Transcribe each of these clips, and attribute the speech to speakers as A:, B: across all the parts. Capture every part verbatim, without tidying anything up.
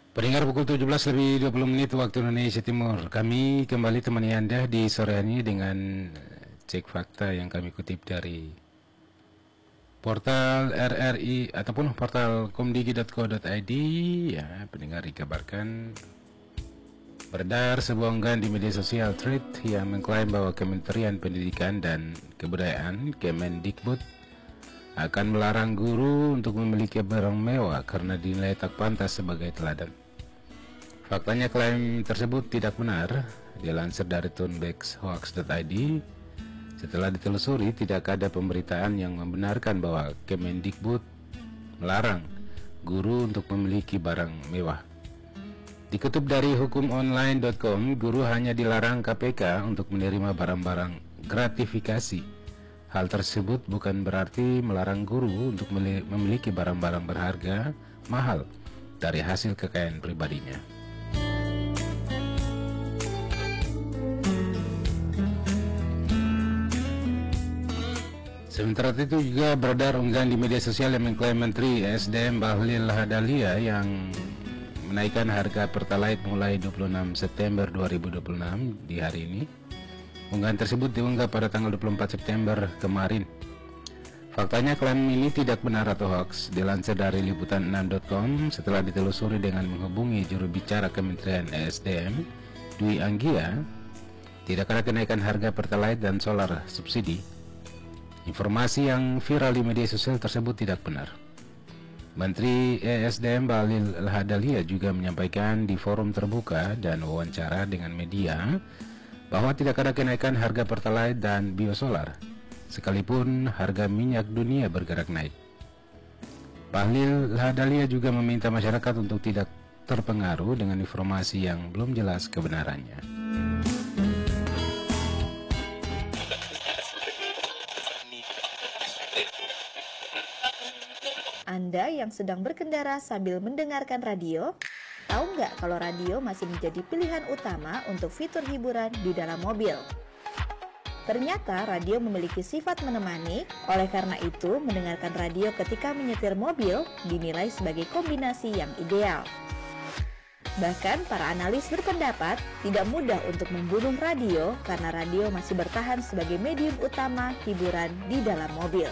A: Pendengar, pukul tujuh belas lebih dua puluh menit waktu Indonesia Timur. Kami kembali temani Anda di sore hari ini dengan cek fakta yang kami kutip dari portal R R I ataupun portal komdigi titik co titik id. Ya, pendengar, dikabarkan beredar sebuah unggahan di media sosial Thread yang mengklaim bahwa Kementerian Pendidikan dan Kebudayaan Kemendikbud akan melarang guru untuk memiliki barang mewah karena dinilai tak pantas sebagai teladan. Faktanya, klaim tersebut tidak benar. Dilansir dari tunbexhoax titik id, setelah ditelusuri tidak ada pemberitaan yang membenarkan bahwa Kemendikbud melarang guru untuk memiliki barang mewah. Dikutip dari hukumonline titik com, guru hanya dilarang K P K untuk menerima barang-barang gratifikasi. Hal tersebut bukan berarti melarang guru untuk memiliki barang-barang berharga mahal dari hasil kekayaan pribadinya. Sementara itu juga beredar unggahan di media sosial yang mengklaim Menteri S D M Bahlil Lahadalia yang menaikkan harga Pertalite mulai dua puluh enam September dua ribu dua puluh enam di hari ini. Unggahan tersebut diunggah pada tanggal dua puluh empat September kemarin. Faktanya, klaim ini tidak benar atau hoax. Dilansir dari liputan enam titik com, setelah ditelusuri dengan menghubungi juru bicara Kementerian S D M, Dwi Anggia, tidak ada kenaikan harga Pertalite dan solar subsidi. Informasi yang viral di media sosial tersebut tidak benar. Menteri E S D M Bahlil Lahadalia juga menyampaikan di forum terbuka dan wawancara dengan media bahwa tidak ada kenaikan harga Pertalite dan biosolar, sekalipun harga minyak dunia bergerak naik. Bahlil Lahadalia juga meminta masyarakat untuk tidak terpengaruh dengan informasi yang belum jelas kebenarannya.
B: Anda yang sedang berkendara sambil mendengarkan radio, tahu nggak kalau radio masih menjadi pilihan utama untuk fitur hiburan di dalam mobil? Ternyata radio memiliki sifat menemani, oleh karena itu mendengarkan radio ketika menyetir mobil dinilai sebagai kombinasi yang ideal. Bahkan para analis berpendapat tidak mudah untuk membunuh radio karena radio masih bertahan sebagai medium utama hiburan di dalam mobil.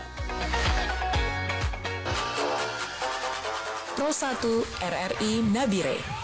C: Pro satu R R I Nabire.